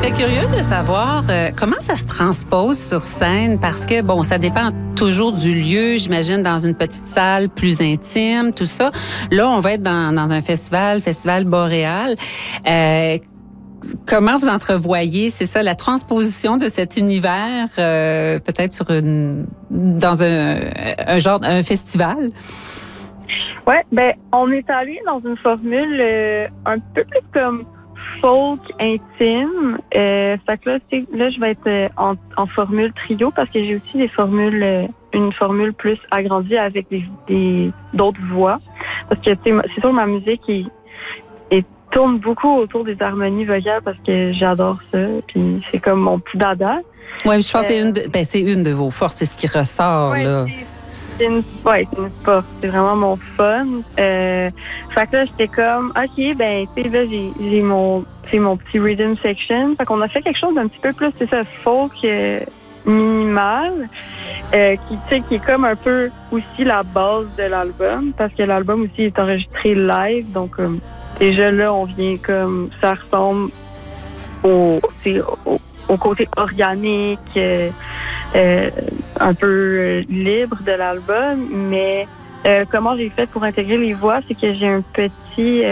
serais curieuse de savoir comment ça se transpose sur scène parce que, bon, ça dépend toujours du lieu, j'imagine, dans une petite salle plus intime, tout ça. Là, on va être dans un festival boréal. Comment vous entrevoyez, c'est ça, la transposition de cet univers, peut-être dans un festival? Ouais, ben, on est allé dans une formule un peu plus comme folk intime. Fait que là, je vais être en formule trio parce que j'ai aussi une formule plus agrandie avec d'autres voix. Parce que, tu sais, c'est sûr, ma musique tourne beaucoup autour des harmonies vocales parce que j'adore ça. Puis c'est comme mon petit dada. Oui, je pense que c'est une de vos forces, c'est ce qui ressort, là. C'est une force. C'est vraiment mon fun. Fait que là, j'étais comme, OK, ben, tu sais, là, j'ai mon petit rhythm section. Fait qu'on a fait quelque chose d'un petit peu plus, c'est ça, folk minimal, qui est comme un peu aussi la base de l'album, parce que l'album aussi est enregistré live. Donc, déjà là, on vient comme, ça ressemble au côté organique, un peu libre de l'album, mais comment j'ai fait pour intégrer les voix, c'est que j'ai un petit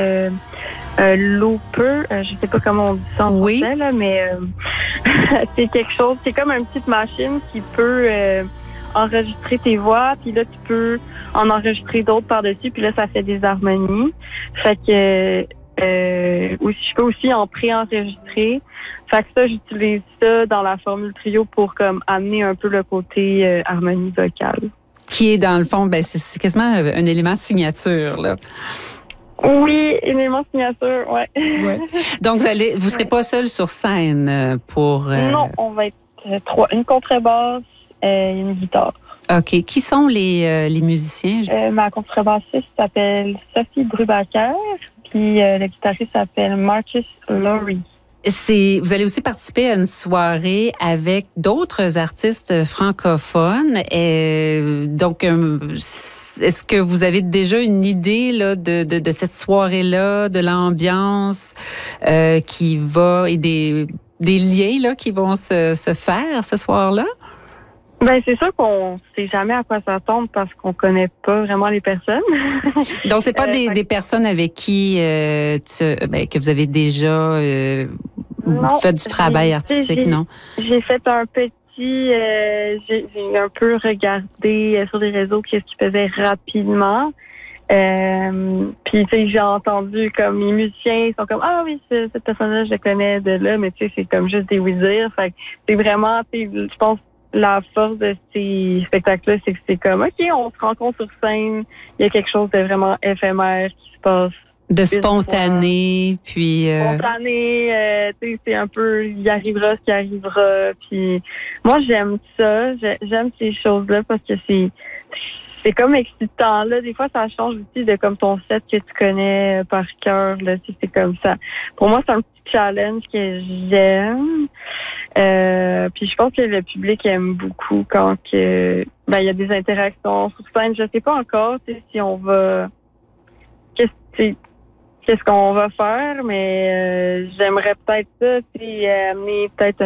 looper, je sais pas comment on dit ça en français, là, mais c'est quelque chose, c'est comme une petite machine qui peut enregistrer tes voix, puis là tu peux en enregistrer d'autres par-dessus, puis là ça fait des harmonies. Fait que je peux aussi en pré-enregistrer. Fait que ça, j'utilise ça dans la formule trio pour comme amener un peu le côté harmonie vocale. Qui est dans le fond, ben c'est quasiment un élément signature, là. Oui, élément signature, ouais. Donc vous serez pas seul sur scène pour. Non, on va être trois, une contrebasse et une guitare. OK. Qui sont les musiciens? Ma contrebassiste s'appelle Sophie Brubaker, puis le guitariste s'appelle Marcus Laurie. Vous allez aussi participer à une soirée avec d'autres artistes francophones. Donc, est-ce que vous avez déjà une idée là de cette soirée-là, de l'ambiance qui va et des liens là qui vont se faire ce soir-là? Ben c'est sûr qu'on sait jamais à quoi s'attendre parce qu'on connaît pas vraiment les personnes. Donc c'est pas des personnes avec qui que vous avez déjà fait du travail artistique, non? J'ai fait un petit j'ai un peu regardé sur les réseaux qu'est-ce qu'ils faisaient rapidement. Puis tu sais, j'ai entendu comme les musiciens ils sont comme oui, cette personne-là je la connais de là, mais tu sais c'est comme juste des oui-dire. Fait que c'est vraiment, tu sais, je pense la force de ces spectacles-là, c'est que c'est comme, OK, on se rencontre sur scène, il y a quelque chose de vraiment éphémère qui se passe. De spontané, puis... Spontané, tu sais, c'est un peu, il arrivera ce qui arrivera, puis moi, j'aime ça, j'aime ces choses-là parce que c'est comme excitant, là. Des fois, ça change aussi de comme ton set que tu connais par cœur, là, si c'est comme ça. Pour moi, c'est un petit challenge que j'aime. Puis je pense que le public aime beaucoup quand il y a des interactions sur scène. Je sais pas encore si on va qu'est-ce qu'on va faire, mais j'aimerais peut-être ça, amener peut-être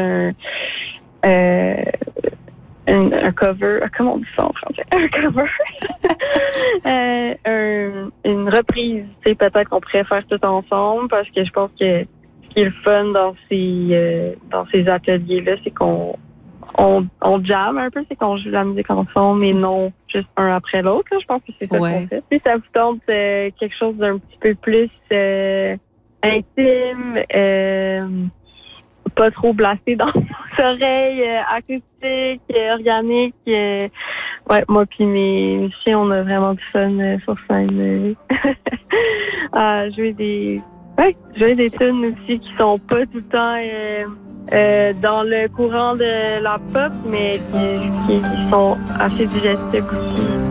un cover, comment on dit ça en français? Un cover. Une reprise, peut-être qu'on pourrait faire tout ensemble parce que je pense que ce qui est le fun dans ces ateliers-là, c'est qu'on jamme un peu, c'est qu'on joue la musique ensemble, mais non juste un après l'autre. Là. Je pense que c'est ça qu'on fait. Si ça vous tente quelque chose d'un petit peu plus intime, pas trop blasé dans vos oreilles, acoustique, organique. Moi puis mes musiciens, on a vraiment du fun sur scène. Jouer des tunes aussi qui sont pas tout le temps dans le courant de la pop, mais qui sont assez digestibles aussi.